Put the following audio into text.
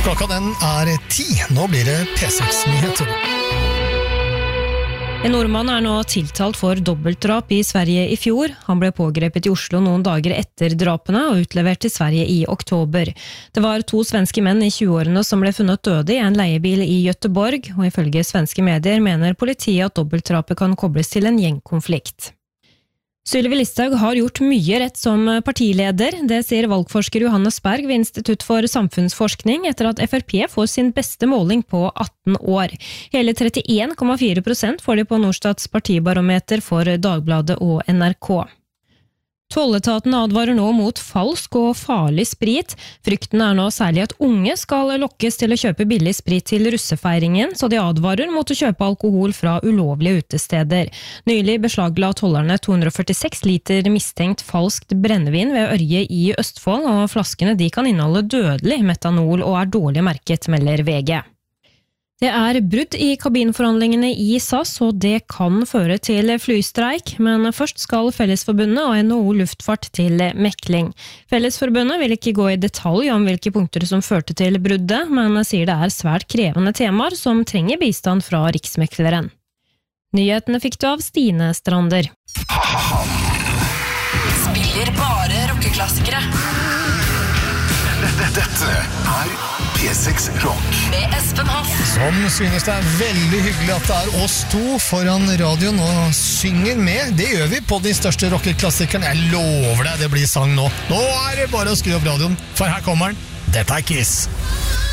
Klokka den 10. Nå blir det P6-nyheter. En nordmann nå tiltalt for dobbeltdrap i Sverige i fjor. Han ble pågrepet i Oslo noen dager etter drapene og utlevert til Sverige i oktober. Det var 2 svenske menn i 20-årene som ble funnet døde i en leiebil i Göteborg, og ifølge svenske medier mener politiet at dobbeltdrapet kan kobles til en gjengkonflikt. Sylvi Listhaug har gjort mye rett som partileder. Det sier valgforsker Johannes Berg ved Institutt for samfunnsforskning etter at FrP får sin beste måling på 18 år. Hele 31,4% får de på Norstats partibarometer for Dagbladet og NRK. Tolletaten advarer nå mot falsk og farlig sprit. Frykten nå særlig at unge skal lokkes til å kjøpe billig sprit til russefeiringen, så de advarer mot å kjøpe alkohol fra ulovlige utesteder. Nylig beslagla tollerne 246 liter mistenkt falskt brennevin ved Ørje i Østfold, og flaskene de kan inneholde dødelig metanol og dårlig merket, melder VG. Det brudd i kabinforhandlingene i SAS, og det kan føre til flystreik, men først skal Fellesforbundet og NHO Luftfart til mekling. Fellesforbundet vil ikke gå i detalj om hvilke punkter som førte til bruddet, men sier det svært krevende temaer som trenger bistand fra Riksmekleren. Nyhetene fikk du av Stine Strander. Spiller bare rockeklassikere. Dette P6 Rock med Espen Hoff. Som synes det veldig hyggelig at det oss 2 foran radioen og synger med. Det gjør vi på de største rockeklassikerne. Jeg lover deg, det blir sang nå. Nå det bare å skru opp radioen, for her kommer den. Dette Kiss.